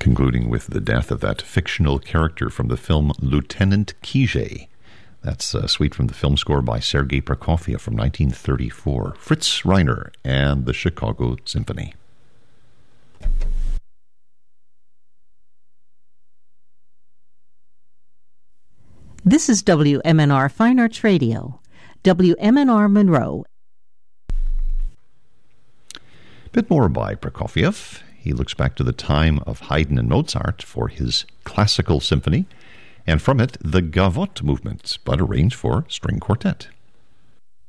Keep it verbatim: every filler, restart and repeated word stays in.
Concluding with the death of that fictional character from the film Lieutenant Kijé. That's a suite from the film score by Sergei Prokofiev from nineteen thirty-four. Fritz Reiner and the Chicago Symphony. This is W M N R Fine Arts Radio, W M N R Monroe. Bit more by Prokofiev. He looks back to the time of Haydn and Mozart for his classical symphony, and from it, the Gavotte movement, but arranged for string quartet.